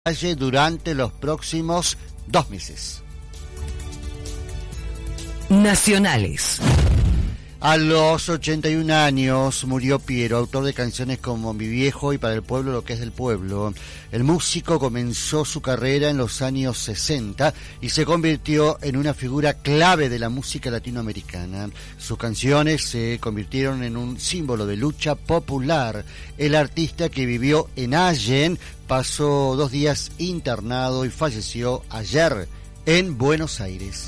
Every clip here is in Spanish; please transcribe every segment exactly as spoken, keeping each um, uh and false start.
durante los próximos dos meses. Nacionales. A los ochenta y un años murió Piero, autor de canciones como Mi Viejo y Para el Pueblo lo que es del pueblo. El músico comenzó su carrera en los años sesenta y se convirtió en una figura clave de la música latinoamericana. Sus canciones se convirtieron en un símbolo de lucha popular. El artista, que vivió en Allen, pasó dos días internado y falleció ayer en Buenos Aires.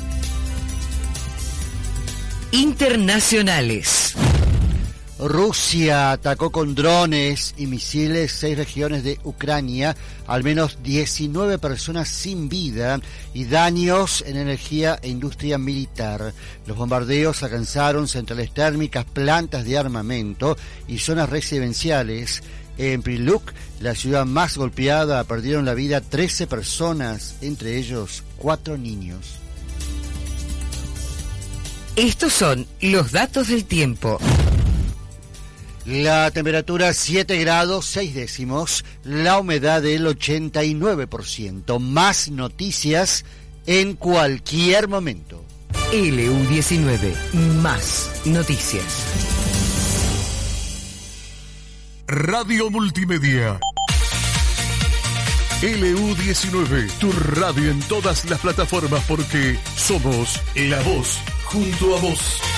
Internacionales. Rusia atacó con drones y misiles seis regiones de Ucrania, al menos diecinueve personas sin vida y daños en energía e industria militar. Los bombardeos alcanzaron centrales térmicas, plantas de armamento y zonas residenciales. En Priluk, la ciudad más golpeada, perdieron la vida trece personas, entre ellos cuatro niños. Estos son los datos del tiempo. La temperatura siete grados seis décimos, la humedad del ochenta y nueve por ciento. Más noticias en cualquier momento. L U diecinueve, más noticias. Radio Multimedia. L U diecinueve, tu radio en todas las plataformas, porque somos la voz junto a vos.